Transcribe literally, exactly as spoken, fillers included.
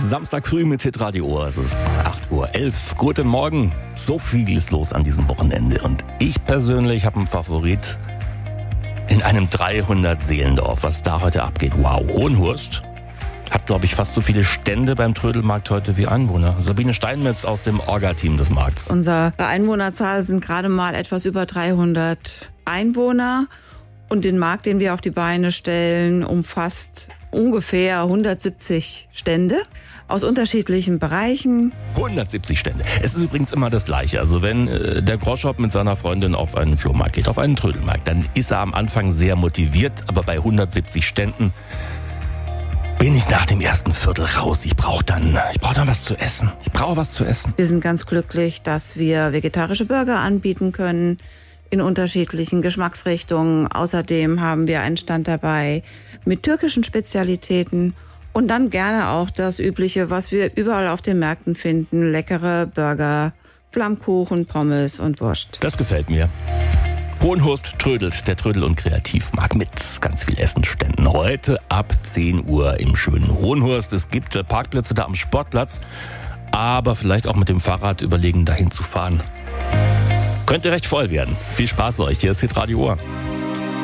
Samstag früh mit Hitradio Ohr. Es ist acht Uhr elf. Guten Morgen. So viel ist los an diesem Wochenende. Und ich persönlich habe einen Favorit in einem dreihundert-Seelendorf. Was da heute abgeht. Wow, Hohenhurst hat, glaube ich, fast so viele Stände beim Trödelmarkt heute wie Einwohner. Sabine Steinmetz aus dem Orga-Team des Markts. Unsere Einwohnerzahl sind gerade mal etwas über dreihundert Einwohner. Und den Markt, den wir auf die Beine stellen, umfasst ungefähr hundertsiebzig Stände aus unterschiedlichen Bereichen. hundertsiebzig Stände. Es ist übrigens immer das Gleiche. Also wenn äh, der Groschop mit seiner Freundin auf einen Flohmarkt geht, auf einen Trödelmarkt, dann ist er am Anfang sehr motiviert. Aber bei hundertsiebzig Ständen bin ich nach dem ersten Viertel raus. Ich brauche dann, ich brauche dann was zu essen. Ich brauche was zu essen. Wir sind ganz glücklich, dass wir vegetarische Burger anbieten können in unterschiedlichen Geschmacksrichtungen. Außerdem haben wir einen Stand dabei mit türkischen Spezialitäten und dann gerne auch das Übliche, was wir überall auf den Märkten finden. Leckere Burger, Flammkuchen, Pommes und Wurst. Das gefällt mir. Hohenhurst trödelt, der Trödel- und Kreativmarkt mit ganz viel Essensständen. Heute ab zehn Uhr im schönen Hohenhurst. Es gibt Parkplätze da am Sportplatz, aber vielleicht auch mit dem Fahrrad überlegen, dahin zu fahren. Könnte recht voll werden. Viel Spaß euch. Hier ist Hitradio Ohr.